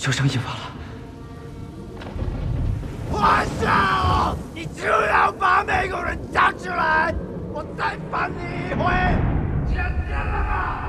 就剩一发了。 华少，你就要把美国人找出来，我再烦你一回，听见了吗？